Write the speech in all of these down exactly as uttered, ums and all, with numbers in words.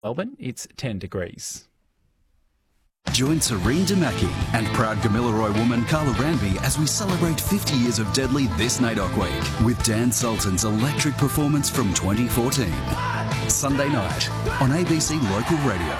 Melbourne, it's ten degrees. Join Serene Damaki and proud Gamilaroi woman Carla Ranby as we celebrate fifty years of Deadly this N A D O C week with Dan Sultan's electric performance from twenty fourteen. Sunday night on A B C Local Radio.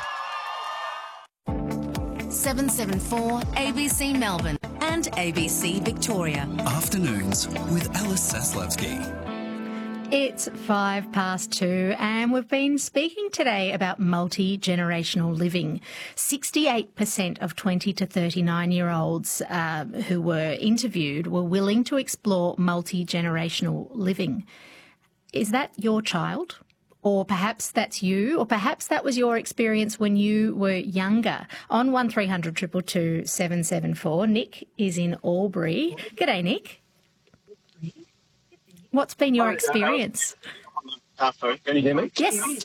seven seven four A B C Melbourne and A B C Victoria. Afternoons with Alice Saslavsky. It's five past two and we've been speaking today about multi-generational living. sixty-eight percent of twenty to thirty-nine-year-olds uh, who were interviewed were willing to explore multi-generational living. Is that your child? Or perhaps that's you, or perhaps that was your experience when you were younger. On one three hundred two two two seven seven four, Nick is in Albury. G'day, Nick. What's been your experience? Uh, sorry, can you hear me? Yes.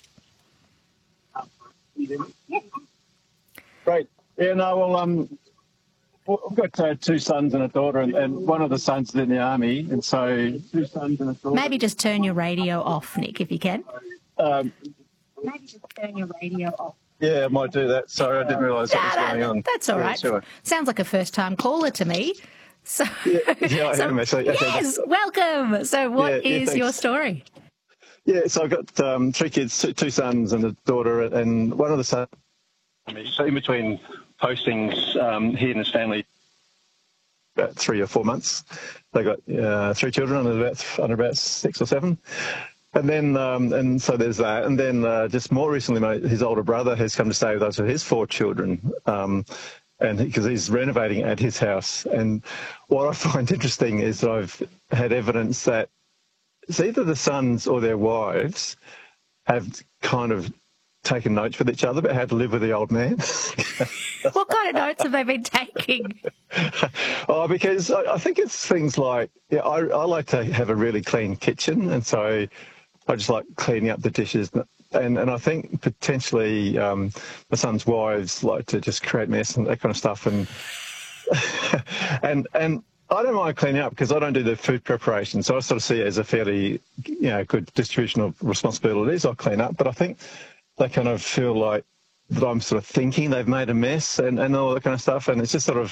Great. Yeah, no, well, um, well, I've got uh, two sons and a daughter, and, and one of the sons is in the army, and so two sons and a daughter. Maybe just turn your radio off, Nick, if you can. Um, Maybe just turn your radio off. yeah, I might do that. Sorry, I didn't realise what was Nah, going on. That's all Yeah, right. sure. Sounds like a first-time caller to me. So, Yeah, yeah, I so hear me. So, okay, yes, welcome. So what Yeah, yeah, is your thanks. story? Yeah, so I've got um, three kids, two, two sons and a daughter, and one of the sons, so in between postings, um, he and his family, about three or four months, they got uh, three children under about, under about six or seven. And then, um, and so there's that. And then uh, just more recently, my, his older brother has come to stay with us with his four children. Um, and because he, he's renovating at his house. And what I find interesting is that I've had evidence that it's either the sons or their wives have kind of taken notes with each other about how to live with the old man. What kind of notes have they been taking? Oh, because I, I think it's things like, yeah, I, I like to have a really clean kitchen, and so I just like cleaning up the dishes. And and I think potentially um, my son's wives like to just create mess and that kind of stuff. And and and I don't mind cleaning up because I don't do the food preparation, so I sort of see it as a fairly, you know, good distribution of responsibilities. I clean up, but I think they kind of feel like that I'm sort of thinking they've made a mess and, and all that kind of stuff. And it's just sort of,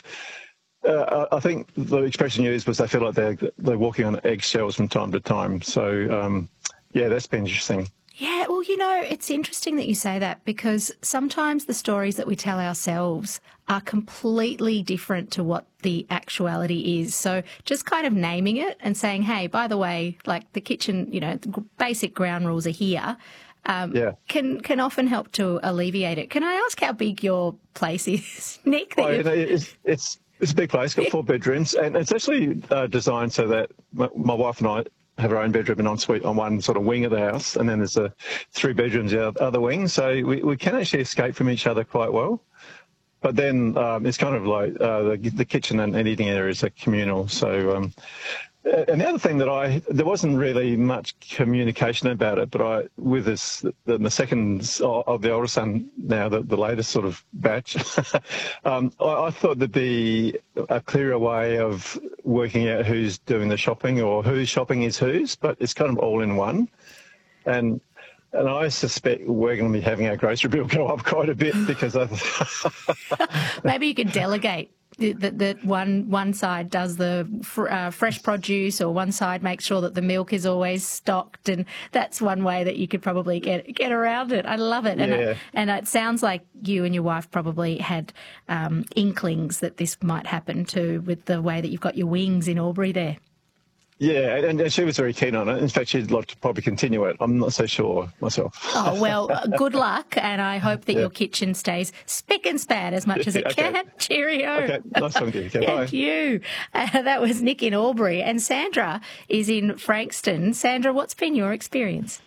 uh, I think the expression used was they feel like they're they're walking on eggshells from time to time. So um, yeah, that's been interesting. Yeah, well, you know, it's interesting that you say that because sometimes the stories that we tell ourselves are completely different to what the actuality is. So just kind of naming it and saying, hey, by the way, like the kitchen, you know, the basic ground rules are here, um, yeah. can can often help to alleviate it. Can I ask how big your place is, Nick? Oh, you know, it's, it's, it's a big place, got four bedrooms, and it's actually uh, designed so that my, my wife and I have our own bedroom and ensuite on one sort of wing of the house, and then there's a three bedrooms the other wing, so we, we can actually escape from each other quite well. But then um, it's kind of like uh, the, the kitchen and, and eating areas are communal. So, um, and the other thing that I, there wasn't really much communication about it, but I, with this, the, the second of the older son now, the, the latest sort of batch, um, I, I thought there'd be a clearer way of working out who's doing the shopping or whose shopping is whose, but it's kind of all in one. And And I suspect we're going to be having our grocery bill go up quite a bit because of... Maybe you could delegate that, that one one side does the fr- uh, fresh produce, or one side makes sure that the milk is always stocked, and that's one way that you could probably get get around it. I love it. And, Yeah. it, and it sounds like you and your wife probably had um, inklings that this might happen too, with the way that you've got your wings in Albury there. Yeah, and, and she was very keen on it. In fact, she'd like to probably continue it. I'm not so sure myself. Oh, well, good luck, and I hope that Yeah. your kitchen stays spick and span as much as it Okay. can. Cheerio. Okay, nice talking to you. Okay, bye. Thank you. Uh, that was Nick in Albury, and Sandra is in Frankston. Sandra, what's been your experience?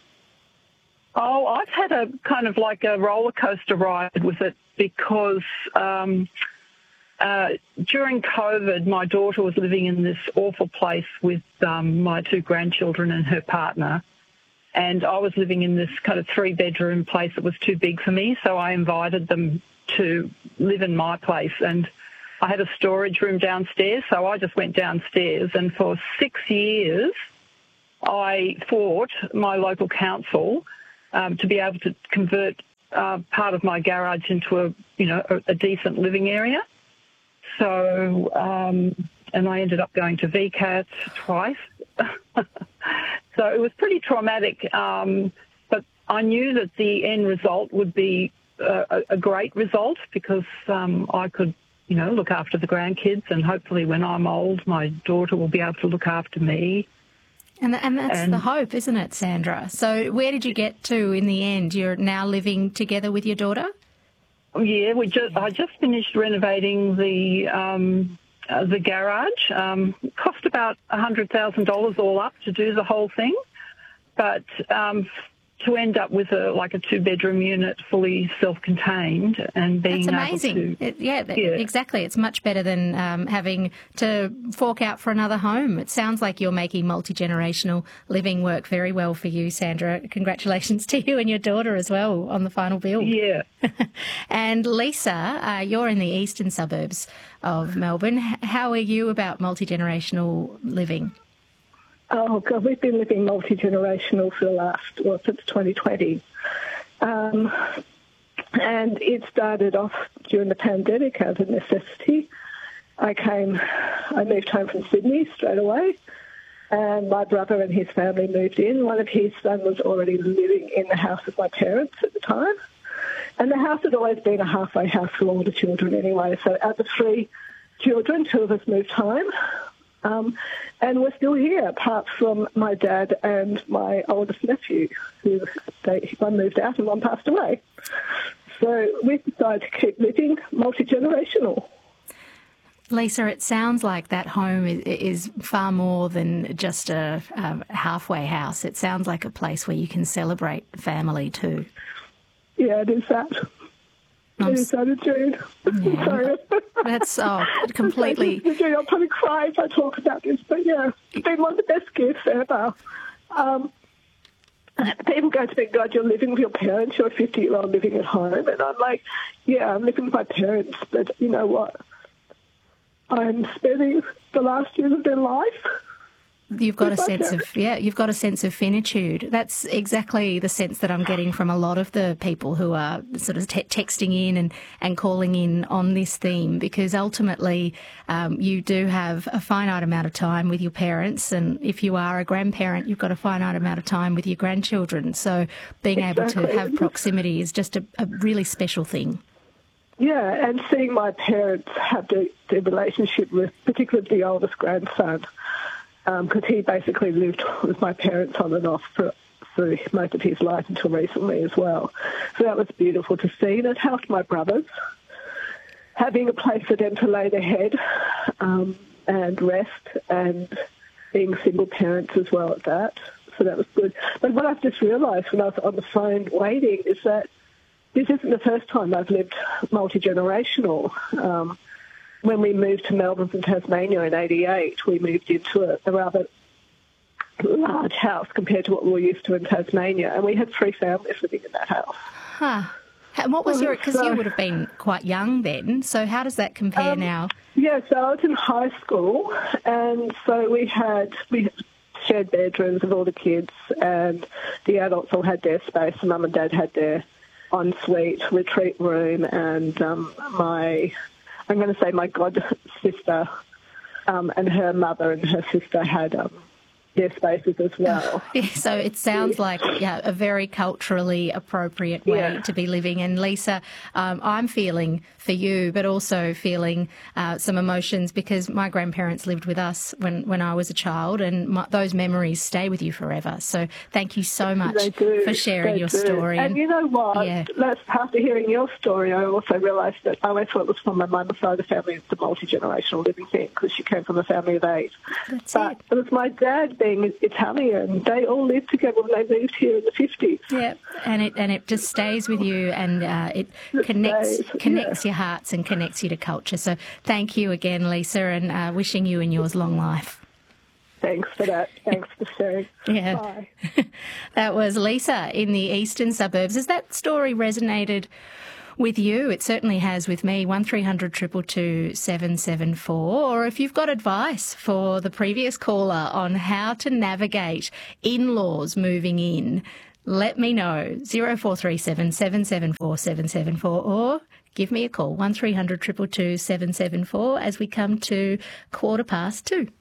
Oh, I've had a kind of like a roller coaster ride with it because um, uh, during COVID, my daughter was living in this awful place with um, my two grandchildren and her partner. And I was living in this kind of three-bedroom place that was too big for me, so I invited them to live in my place. And I had a storage room downstairs, so I just went downstairs. And for six years, I fought my local council um, to be able to convert uh, part of my garage into a, you know, a, a decent living area. So, um, and I ended up going to V CAT twice. So it was pretty traumatic, um, but I knew that the end result would be a, a great result because um, I could, you know, look after the grandkids, and hopefully when I'm old, my daughter will be able to look after me. And, and that's and, the hope, isn't it, Sandra? So where did you get to in the end? You're now living together with your daughter? Yeah, we just I just finished renovating the um, uh, the garage. Um, it cost about one hundred thousand dollars all up to do the whole thing, but um, to end up with a like a two-bedroom unit, fully self-contained, and being That's amazing. able to... It, yeah, that, yeah, exactly. It's much better than um, having to fork out for another home. It sounds like you're making multi-generational living work very well for you, Sandra. Congratulations to you and your daughter as well on the final build. Yeah. And Lisa, uh, you're in the eastern suburbs of Melbourne. How are you about multi-generational living? Oh, God, we've been living multi-generational for the last, well, since twenty twenty. Um, and it started off during the pandemic out of necessity. I came, I moved home from Sydney straight away, and my brother and his family moved in. One of his sons was already living in the house with my parents at the time. And the house had always been a halfway house for all the children anyway. So out of three children, two of us moved home. Um, and we're still here, apart from my dad and my oldest nephew, who they, one moved out and one passed away. So we've decided to keep living multi-generational. Lisa, it sounds like that home is, is far more than just a um, halfway house. It sounds like a place where you can celebrate family too. Yeah, it is that. I'm it is that, June. Yeah. Sorry. That's oh, completely... June, I'll probably cry if I talk about this, but yeah, it's been one of the best gifts ever. Um, people go to me, God, you're living with your parents, you're a fifty-year-old living at home, and I'm like, yeah, I'm living with my parents, but you know what? I'm spending the last years of their life. You've got a sense of, yeah, you've got a sense of finitude. That's exactly the sense that I'm getting from a lot of the people who are sort of te- texting in and, and calling in on this theme, because ultimately um, you do have a finite amount of time with your parents, and if you are a grandparent, you've got a finite amount of time with your grandchildren. So being exactly. able to have proximity is just a, a really special thing. Yeah, and seeing my parents have the, the relationship with, particularly the oldest grandson, because um, he basically lived with my parents on and off for, for most of his life until recently as well. So that was beautiful to see. And it helped my brothers, having a place for them to lay their head um, and rest, and being single parents as well at that. So that was good. But what I've just realised when I was on the phone waiting is that this isn't the first time I've lived multi-generational. Um, When we moved to Melbourne from Tasmania in eighty-eight, we moved into a, a rather large house compared to what we were used to in Tasmania, and we had three families living in that house. Huh. And what was your, because so, you would have been quite young then, so how does that compare um, now? Yeah, so I was in high school, and so we had, we had shared bedrooms with all the kids, and the adults all had their space, and Mum and Dad had their ensuite retreat room, and um, my... I'm going to say my god sister um, and her mother and her sister had um, their spaces as well. Yeah, so it sounds like yeah, a very culturally appropriate way yeah. to be living. And Lisa, um, I'm feeling for you, but also feeling uh, some emotions, because my grandparents lived with us when, when I was a child, and my, those memories stay with you forever. So thank you so much for sharing they your do. story. And, and you know what? Yeah. That's, after hearing your story, I also realised that I always thought it was from my mum's side of the family. It's the multi-generational living thing, because she came from a family of eight. That's but it. it was my dad being Italian. They all lived together when they moved here in the fifties. Yeah, and it and it just stays with you, and uh, it, it connects stays, connects yeah. your hearts and connects you to culture. So thank you again, Lisa, and uh, wishing you and yours long life. Thanks for that. Thanks for sharing. Yeah. Bye. That was Lisa in the eastern suburbs. Has that story resonated with you? It certainly has with me. one three hundred two two two seven seven four. Or if you've got advice for the previous caller on how to navigate in-laws moving in, let me know. zero four three seven, seven seven four, seven seven four or give me a call, one three hundred, two two two, seven seven four as we come to quarter past two.